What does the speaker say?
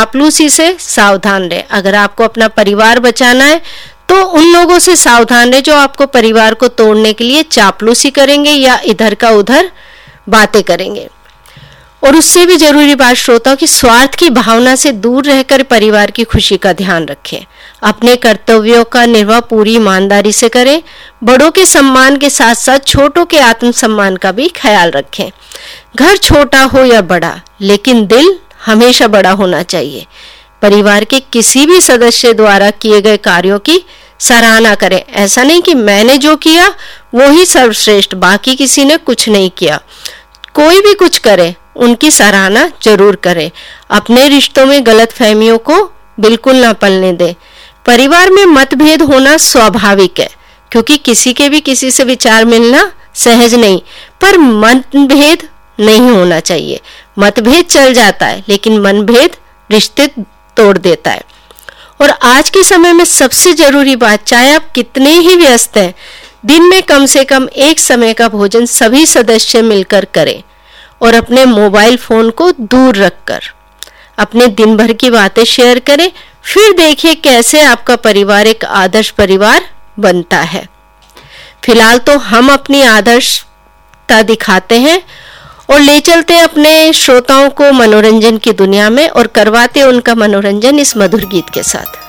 चापलूसी से सावधान रहे। अगर आपको अपना परिवार बचाना है तो उन लोगों से सावधान रहे जो आपको परिवार को तोड़ने के लिए चापलूसी करेंगे या इधर का उधर बातें करेंगे। और उससे भी जरूरी बात श्रोताओं की स्वार्थ की भावना से दूर रहकर परिवार की खुशी का ध्यान रखें। अपने कर्तव्यों का निर्वाह पूरी ईमानदारी से करें। बड़ों के सम्मान के साथ साथ छोटों के आत्मसम्मान का भी ख्याल रखें। घर छोटा हो या बड़ा, लेकिन दिल हमेशा बड़ा होना चाहिए। परिवार के किसी भी सदस्य द्वारा किए गए कार्यों की सराहना करें। ऐसा नहीं कि मैंने जो किया वो ही सर्वश्रेष्ठ, बाकी किसी ने कुछ नहीं किया। कोई भी कुछ करे, उनकी सराहना जरूर करें। अपने रिश्तों में गलतफहमियों को बिल्कुल ना पलने दें। परिवार में मतभेद होना स्वाभाविक है, क्योंकि किसी के भी किसी से विचार मिलना सहज नहीं, पर मतभेद नहीं होना चाहिए। मतभेद चल जाता है, लेकिन मनभेद रिश्ते तोड़ देता है। और आज के समय में सबसे जरूरी बात, चाहे आप कितने ही व्यस्त हैं, दिन में कम से कम एक समय का भोजन सभी सदस्य मिलकर करें और अपने मोबाइल फोन को दूर रखकर अपने दिन भर की बातें शेयर करें। फिर देखिए कैसे आपका परिवार एक आदर्श परिवार बनता है। फिलहाल तो हम अपनी आदर्शता दिखाते हैं और ले चलते हैं अपने श्रोताओं को मनोरंजन की दुनिया में और करवाते हैं उनका मनोरंजन इस मधुर गीत के साथ।